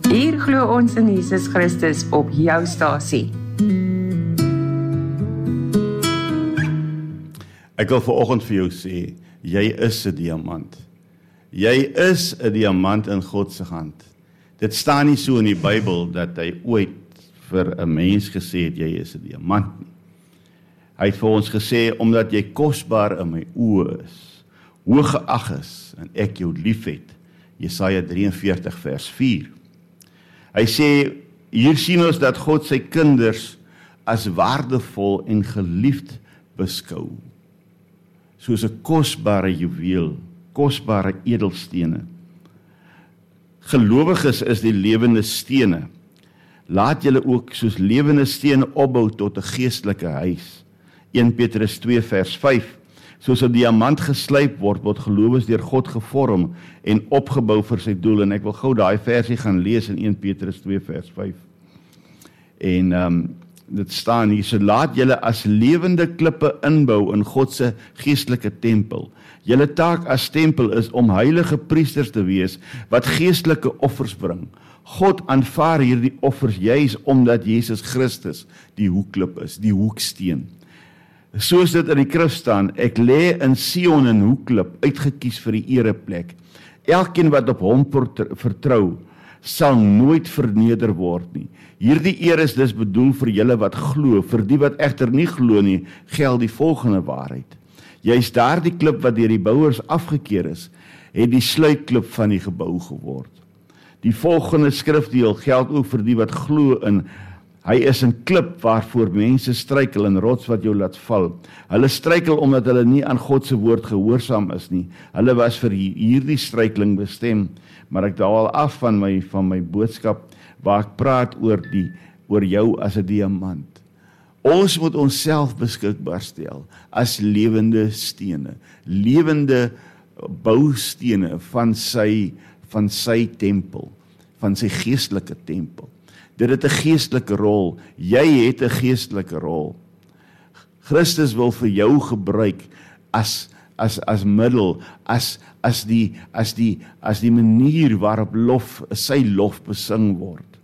Hier glo ons in Jesus Christus op jou stasie. Ek wil vanoggend vir jou sê, jy is 'n diamant. Jy is 'n diamant in God se hand. Dit staan nie so in die Bybel dat hy ooit vir 'n mens gesê het, jy is 'n diamant nie. Hy het vir ons gesê, omdat jy kosbaar in my oë is, hoog geag is, en ek jou liefhet. Jesaja 43 vers 4. Hy sê, hier sien ons dat God sy kinders as waardevol en geliefd beskou. Soos 'n kosbare juweel, kosbare edelstene. Gelowiges is die lewende stene. Laat julle ook soos lewende stene opbou tot 'n geestelike huis. 1 Petrus 2 vers 5. Soos 'n diamant geslyp word gelowiges deur God gevorm en opgebou vir sy doel. En ek wil gou daai versie gaan lees in 1 Petrus 2 vers 5. En dit staan hier, so laat julle as lewende klippe inbou in God se geestelike tempel. Julle taak as tempel is om heilige priesters te wees, wat geestelike offers bring. God aanvaar hierdie offers juis omdat Jesus Christus die hoekklip is, die hoeksteen. Soos dit in die skrif staan, ek lê in Sion 'n hoekklip, uitgekies vir die ereplek. Elkeen wat op hom vertrou, sal nooit verneder word nie. Hierdie eer is dus bedoel vir julle wat glo, vir die wat egter nie glo nie, geld die volgende waarheid. Juist daardie klip wat deur die bouers afgekeer is, het die sluitklip van die gebou geword. Die volgende skrifdeel geld ook vir die wat glo in, hy is 'n klip waarvoor mense struikel, en rots wat jou laat val. Hulle struikel omdat hulle nie aan God se woord gehoorsaam is nie. Hulle was vir hierdie struikeling bestem, maar ek dwaal af van my boodskap waar ek praat oor jou as 'n diamant. Ons moet onsself beskikbaar stel as lewende stene, lewende boustene van sy tempel, van sy geestelike tempel. Dit het 'n geestelike rol. Jy het 'n geestelike rol. Christus wil vir jou gebruik as middel, as die manier waarop sy lof besing word.